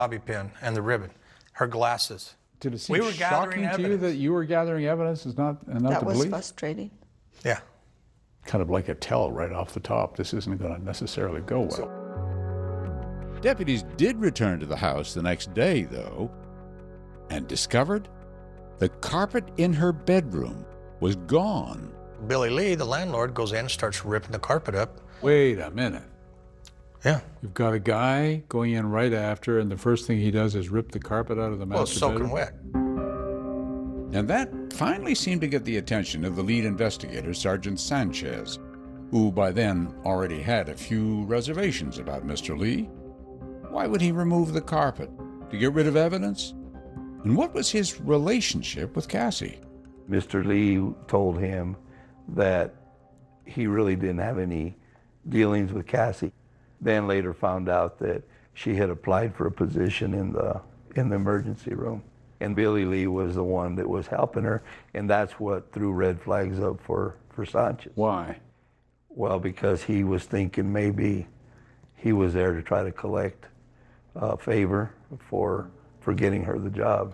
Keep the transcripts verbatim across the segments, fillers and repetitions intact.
bobby pin and the ribbon, her glasses. Did it seem we were shocking to you that you were gathering evidence is not enough that to was believe? frustrating. Yeah. Kind of like a tell right off the top. This isn't going to necessarily go well. Deputies did return to the house the next day, though, and discovered the carpet in her bedroom was gone. Billy Lee, the landlord, goes in and starts ripping the carpet up. Wait a minute. Yeah. You've got a guy going in right after, and the first thing he does is rip the carpet out of the master Well, bedroom? soaking wet. And that finally seemed to get the attention of the lead investigator, Sergeant Sanchez, who by then already had a few reservations about Mister Lee. Why would he remove the carpet? To get rid of evidence? And what was his relationship with Cassie? Mister Lee told him that he really didn't have any dealings with Cassie. Then later found out that she had applied for a position in the in the emergency room. And Billy Lee was the one that was helping her, and that's what threw red flags up for, for Sanchez. Why? Well, because he was thinking maybe he was there to try to collect a favor for, for getting her the job.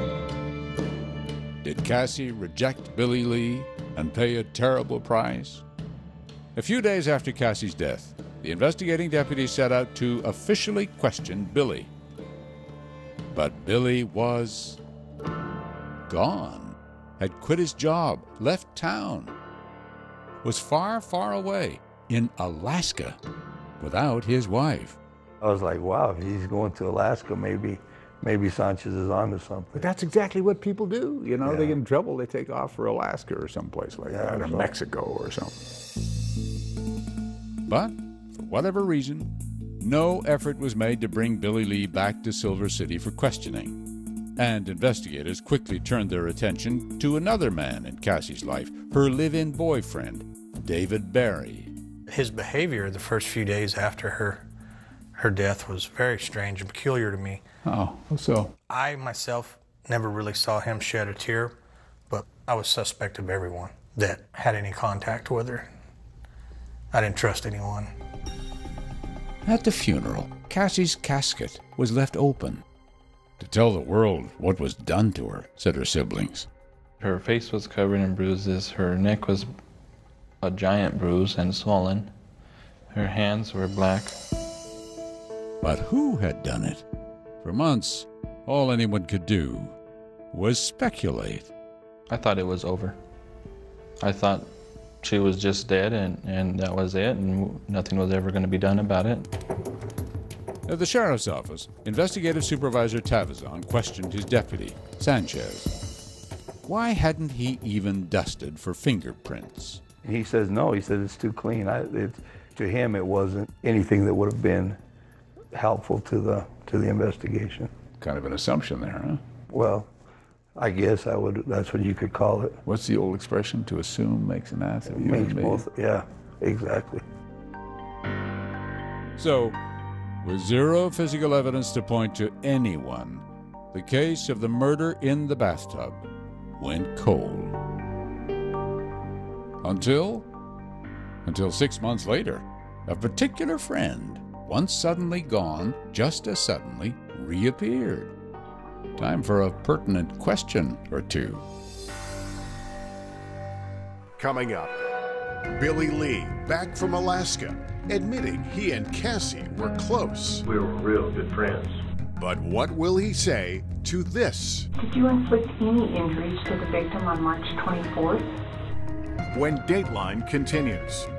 Did Cassie reject Billy Lee and pay a terrible price? A few days after Cassie's death, the investigating deputies set out to officially question Billy. But Billy was gone, had quit his job, left town, was far, far away in Alaska without his wife. I was like, wow, if he's going to Alaska, maybe maybe Sanchez is onto something. But that's exactly what people do. You know, Yeah. they get in trouble, they take off for Alaska or someplace like Yeah, that, or or something. Mexico or something. But, for whatever reason, no effort was made to bring Billy Lee back to Silver City for questioning. And investigators quickly turned their attention to another man in Cassie's life, her live-in boyfriend, David Barry. His behavior the first few days after her her death was very strange and peculiar to me. Oh, so? I myself never really saw him shed a tear, but I was suspect of everyone that had any contact with her. I didn't trust anyone. At the funeral, Cassie's casket was left open to tell the world what was done to her, said her siblings. Her face was covered in bruises. Her neck was a giant bruise and swollen. Her hands were black. But who had done it? For months, all anyone could do was speculate. I thought it was over. I thought she was just dead and, and that was it, and nothing was ever going to be done about it. At the sheriff's office, investigative supervisor Tavazon questioned his deputy, Sanchez. Why hadn't he even dusted for fingerprints? He says no. He says it's too clean. I, it, to him, it wasn't anything that would have been helpful to the to the investigation. Kind of an assumption there, huh? Well, I guess I would. That's what you could call it. What's the old expression? To assume makes an ass of you Makes and me. both. Yeah, exactly. So, with zero physical evidence to point to anyone, the case of the murder in the bathtub went cold. Until, until six months later, a particular friend, once suddenly gone, just as suddenly reappeared. Time for a pertinent question or two. Coming up, Billy Lee, back from Alaska, admitting he and Cassie were close. We were real good friends. But what will he say to this? Did you inflict any injuries to the victim on March twenty-fourth? When Dateline continues.